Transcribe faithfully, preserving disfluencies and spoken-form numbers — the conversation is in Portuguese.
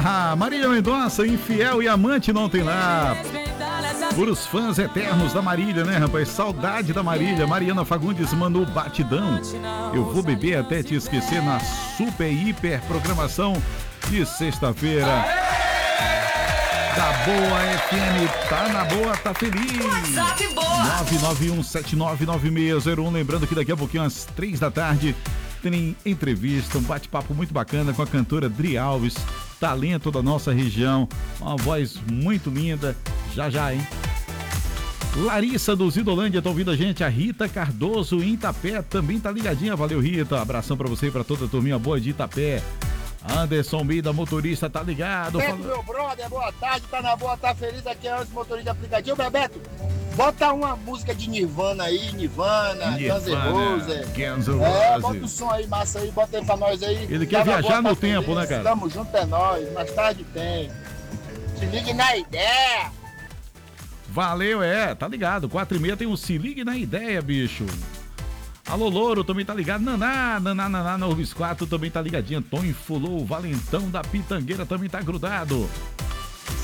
Ah, Marília Mendonça, infiel e amante não tem lá. Por os fãs eternos da Marília, né, rapaz? Saudade da Marília. Mariana Fagundes mandou batidão. Eu vou beber até te esquecer na super hiper programação de sexta-feira. Da Boa F M, tá na boa, tá feliz. WhatsApp Boa. nove nove um sete nove nove seis zero um. Lembrando que daqui a pouquinho, às três da tarde, tem entrevista, um bate-papo muito bacana com a cantora Dri Alves, talento da nossa região, uma voz muito linda. Já já, hein? Larissa do Zidolândia tá ouvindo a gente. A Rita Cardoso em Itapé também tá ligadinha. Valeu, Rita. Abração pra você e pra toda a turminha boa de Itapé. Anderson Mida, motorista, tá ligado? Beto, meu brother, boa tarde, tá na boa, tá feliz, aqui é o motorista aplicativo. Bebeto, bota uma música de Nirvana aí, Nirvana, Guns N' Roses. Guns N' É, Roses. bota o som aí, massa aí, bota aí pra nós aí. Ele quer Tá na viajar boa, no tá tempo, feliz, né, cara? Tamo junto, é nóis, mais tarde tem. Se ligue na ideia. Valeu, é, tá ligado. Quatro e meia tem um Se Ligue na Ideia, bicho. Alô, Louro, também tá ligado. Naná, Naná, Naná, na Urbis quatro também tá ligadinha. Tonho Fulou, Valentão da Pitangueira também tá grudado.